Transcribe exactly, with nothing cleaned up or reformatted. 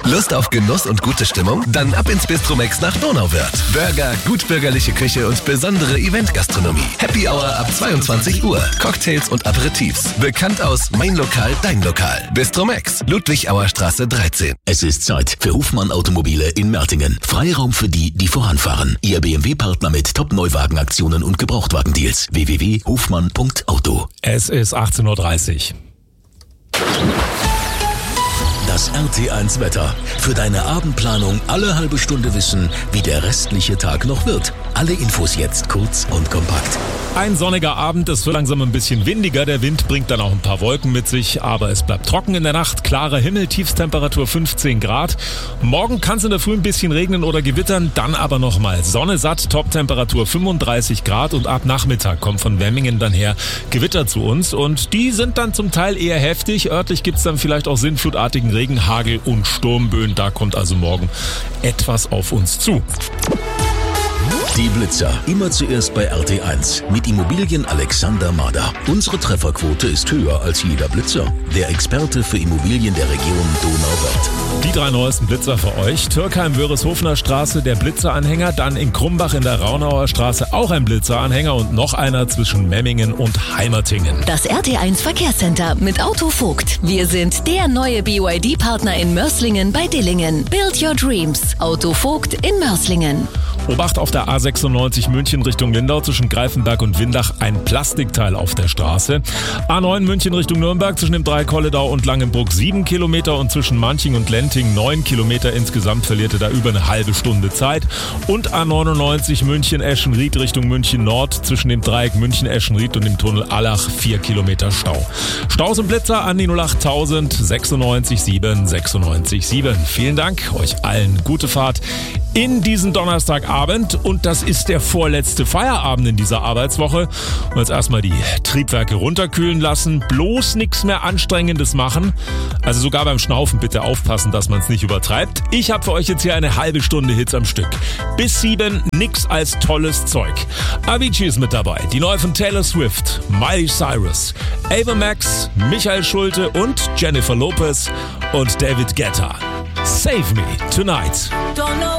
Lust auf Genuss und gute Stimmung? Dann ab ins Bistromex nach Donauwörth. Burger, gutbürgerliche Küche und besondere Eventgastronomie. Happy Hour ab zweiundzwanzig Uhr. Cocktails und Aperitifs. Bekannt aus Mein Lokal, Dein Lokal. Bistromex, Ludwigauer Straße dreizehn. Es ist Zeit für Hofmann Automobile in Mertingen. Freiraum für die, die voranfahren. Ihr B M W-Partner mit Top-Neuwagenaktionen und Gebrauchtwagendeals. w w w punkt hofmann punkt auto. Es ist achtzehn Uhr dreißig. Das R T eins Wetter. Für deine Abendplanung alle halbe Stunde wissen, wie der restliche Tag noch wird. Alle Infos jetzt kurz und kompakt. Ein sonniger Abend, es wird langsam ein bisschen windiger. Der Wind bringt dann auch ein paar Wolken mit sich, aber es bleibt trocken in der Nacht. Klarer Himmel, Tiefstemperatur fünfzehn Grad. Morgen kann es in der Früh ein bisschen regnen oder gewittern, dann aber nochmal Sonne satt, Toptemperatur fünfunddreißig Grad und ab Nachmittag kommt von Memmingen dann her Gewitter zu uns und die sind dann zum Teil eher heftig. Örtlich gibt es dann vielleicht auch sinnflutartigen Regen, Hagel und Sturmböen. Da kommt also morgen etwas auf uns zu. Die Blitzer. Immer zuerst bei R T eins. Mit Immobilien Alexander Mader. Unsere Trefferquote ist höher als jeder Blitzer. Der Experte für Immobilien der Region Donauwörth. Die drei neuesten Blitzer für euch. Türkheim-Wörisshofener Straße, der Blitzeranhänger. Dann in Krumbach in der Raunauer Straße auch ein Blitzeranhänger. Und noch einer zwischen Memmingen und Heimertingen. Das R T eins Verkehrscenter mit Auto Vogt. Wir sind der neue B Y D-Partner in Mörslingen bei Dillingen. Build your dreams. Auto Vogt in Mörslingen. Obacht auf der A sechsundneunzig München Richtung Lindau zwischen Greifenberg und Windach ein Plastikteil auf der Straße. A neun München Richtung Nürnberg zwischen dem Dreieck Kolledau und Langenbruck sieben Kilometer und zwischen Manching und Lenting neun Kilometer. Insgesamt verliert ihr da über eine halbe Stunde Zeit. Und A neunundneunzig München Eschenried Richtung München Nord zwischen dem Dreieck München Eschenried und dem Tunnel Allach vier Kilometer Stau. Staus und Blitzer an die null acht tausend sechsundneunzig sieben sechsundneunzig sieben. Vielen Dank, euch allen gute Fahrt in diesen Donnerstagabend und das ist der vorletzte Feierabend in dieser Arbeitswoche. Und jetzt erstmal die Triebwerke runterkühlen lassen, bloß nichts mehr Anstrengendes machen. Also sogar beim Schnaufen bitte aufpassen, dass man es nicht übertreibt. Ich habe für euch jetzt hier eine halbe Stunde Hits am Stück. Bis sieben, nix als tolles Zeug. Avicii ist mit dabei, die neue von Taylor Swift, Miley Cyrus, Ava Max, Michael Schulte und Jennifer Lopez und David Guetta. Save Me Tonight.